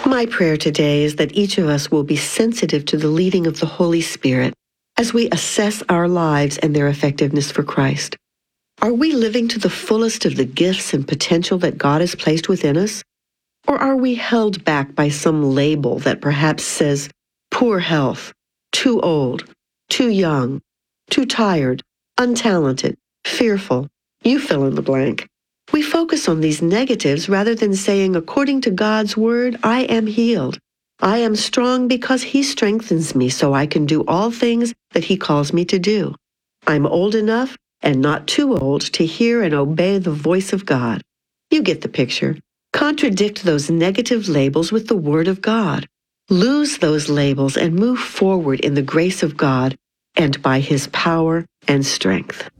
My prayer today is that each of us will be sensitive to the leading of the Holy Spirit as we assess our lives and their effectiveness for Christ. Are we living to the fullest of the gifts and potential that God has placed within us? Or are we held back by some label that perhaps says poor health, too old, too young, too tired, untalented, fearful? You fill in the blank. We focus on these negatives rather than saying, according to God's word, I am healed. I am strong because He strengthens me so I can do all things that He calls me to do. I'm old enough and not too old to hear and obey the voice of God. You get the picture. Contradict those negative labels with the Word of God. Lose those labels and move forward in the grace of God and by His power and strength.